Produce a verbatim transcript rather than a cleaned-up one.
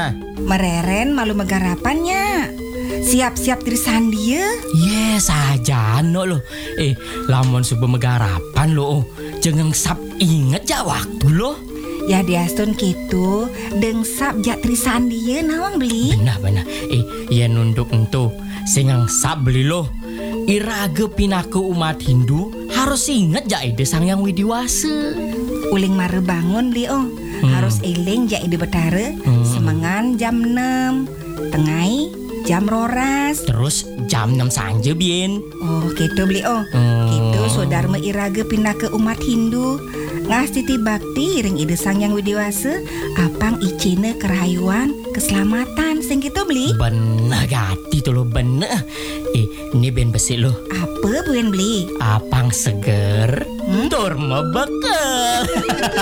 nah. Mereren malu megarapannya. Siap-siap tirisan dia. Yes aja no lo. Eh, lamun subuh megarapan lo. Jangan sap inget ja waktu lo. Ya diastun gitu. Dengsap jak tirisan dia nawang beli. Benar-benar. Eh, ya nunduk ento. Singang sap beli lo. Iraga pinaku umat Hindu harus inget ja ide sang yang widiwasa. Uling mare bangun beli oh. Hmm. Harus eling jak ide betara. Hmm. Semangan jam enam. Tengai jam roras. Terus jam enam sanja bien. Oh gitu beli oh. Hmm. Gitu saudara iraga pindah ke umat Hindu. Ngastiti bakti ring ide sang yang widiwasa. Apang icine kerayuan keselamatan sing gitu beli. Bener gati tuh lo bener. Eh ini ben besi lo. Apa buen beli? Apang seger. Hmm? Tur mebekal.